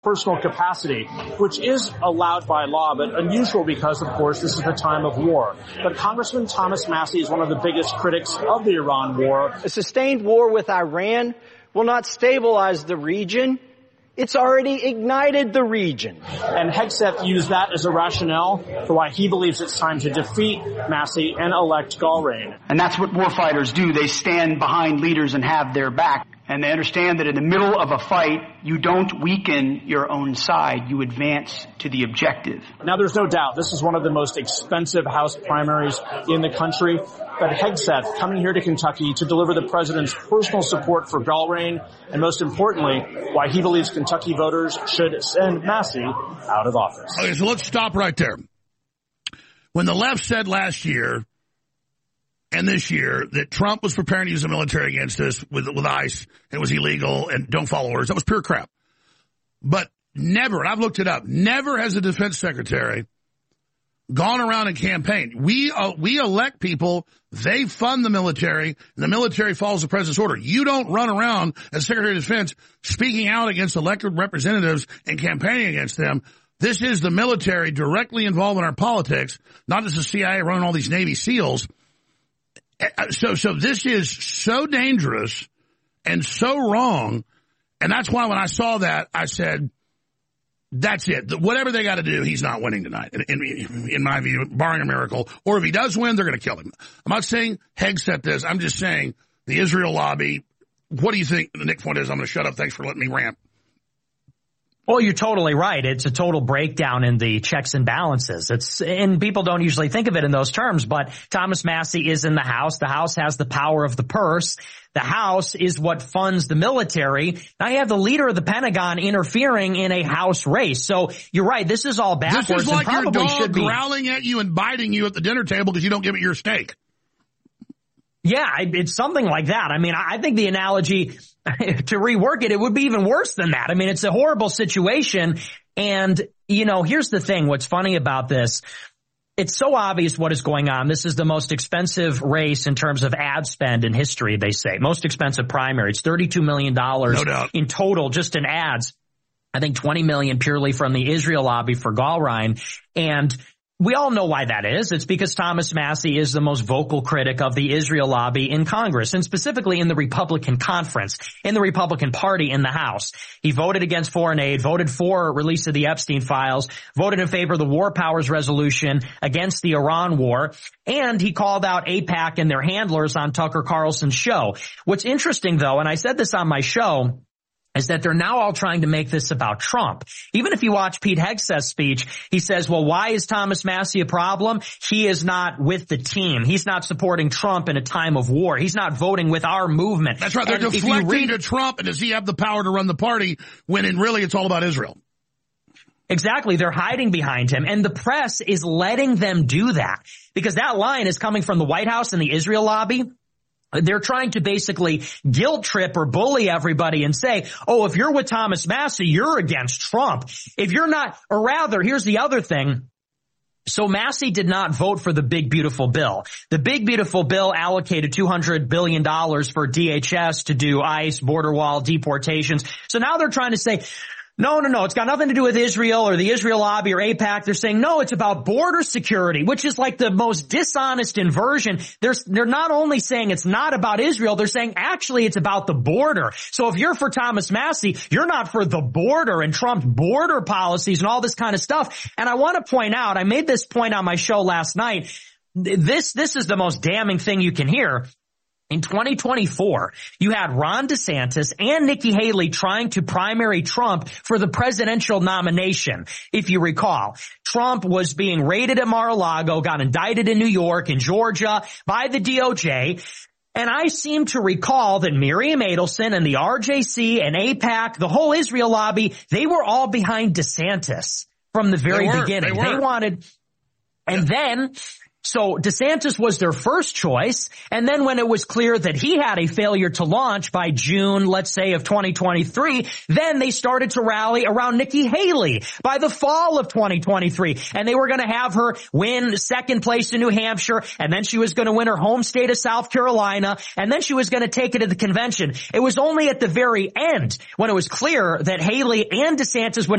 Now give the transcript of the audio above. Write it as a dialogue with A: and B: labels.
A: personal capacity, which is allowed by law, but unusual because, of course, this is the time of war. But Congressman Thomas Massie is one of the biggest critics of the Iran war.
B: A sustained war with Iran will not stabilize the region. It's already ignited the region.
A: And Hegseth used that as a rationale for why he believes it's time to defeat Massie and elect Galrain.
C: And that's what warfighters do. They stand behind leaders and have their back. And they understand that in the middle of a fight, you don't weaken your own side. You advance to the objective.
A: Now, there's no doubt this is one of the most expensive House primaries in the country. But Hegseth coming here to Kentucky to deliver the president's personal support for Galrain, and most importantly, why he believes Kentucky voters should send Massie out of office.
D: Okay, so let's stop right there. When the left said last year and this year that Trump was preparing to use the military against us with ICE, and it was illegal, and don't follow orders, that was pure crap. But never, and I've looked it up, never has a defense secretary gone around and campaigned. We elect people, they fund the military, and the military follows the president's order. You don't run around as Secretary of Defense speaking out against elected representatives and campaigning against them. This is the military directly involved in our politics, not just the CIA running all these Navy SEALs. So this is so dangerous and so wrong, and that's why when I saw that, I said, that's it. Whatever they got to do, he's not winning tonight, in my view, barring a miracle. Or if he does win, they're going to kill him. I'm not saying Hegseth this. I'm just saying the Israel lobby. What do you think the Nick point is? I'm going to shut up. Thanks for letting me rant.
E: Well, you're totally right. It's a total breakdown in the checks and balances. And people don't usually think of it in those terms, but Thomas Massie is in the House. The House has the power of the purse. The House is what funds the military. Now you have the leader of the Pentagon interfering in a House race. So you're right. This is all backwards.
D: This is like
E: and
D: your
E: probably
D: dog growling at you and biting you at the dinner table because you don't give it your steak.
E: Yeah, it's something like that. I mean, I think the analogy, to rework it, it would be even worse than that. I mean, it's a horrible situation. And, you know, here's the thing. What's funny about this, it's so obvious what is going on. This is the most expensive race in terms of ad spend in history, they say. Most expensive primary. It's $32 million in total just in ads. I think $20 million purely from the Israel lobby for Galrain. And we all know why that is. It's because Thomas Massie is the most vocal critic of the Israel lobby in Congress, and specifically in the Republican conference, in the Republican Party in the House. He voted against foreign aid, voted for release of the Epstein files, voted in favor of the War Powers Resolution against the Iran war, and he called out AIPAC and their handlers on Tucker Carlson's show. What's interesting, though, and I said this on my show, is that they're now all trying to make this about Trump. Even if you watch Pete Hegseth's speech, he says, well, why is Thomas Massie a problem? He is not with the team. He's not supporting Trump in a time of war. He's not voting with our movement.
D: That's right. They're deflecting to Trump, and does he have the power to run the party when really it's all about Israel?
E: Exactly. They're hiding behind him, and the press is letting them do that because that line is coming from the White House and the Israel lobby. They're trying to basically guilt trip or bully everybody and say, oh, if you're with Thomas Massie, you're against Trump. If you're not, or rather, here's the other thing. So Massie did not vote for the big, beautiful bill. The big, beautiful bill allocated $200 billion for DHS to do ICE, border wall, deportations. So now they're trying to say, no, it's got nothing to do with Israel or the Israel lobby or AIPAC. They're saying, no, it's about border security, which is like the most dishonest inversion. They're not only saying it's not about Israel, they're saying actually it's about the border. So if you're for Thomas Massie, you're not for the border and Trump's border policies and all this kind of stuff. And I want to point out, I made this point on my show last night. This is the most damning thing you can hear. In 2024, you had Ron DeSantis and Nikki Haley trying to primary Trump for the presidential nomination. If you recall, Trump was being raided at Mar-a-Lago, got indicted in New York and Georgia by the DOJ. And I seem to recall that Miriam Adelson and the RJC and AIPAC, the whole Israel lobby, they were all behind DeSantis from the very beginning. They wanted, and then So DeSantis was their first choice, and then when it was clear that he had a failure to launch by June, let's say, of 2023, then they started to rally around Nikki Haley by the fall of 2023, and they were going to have her win second place in New Hampshire, and then she was going to win her home state of South Carolina, and then she was going to take it to the convention. It was only at the very end, when it was clear that Haley and DeSantis would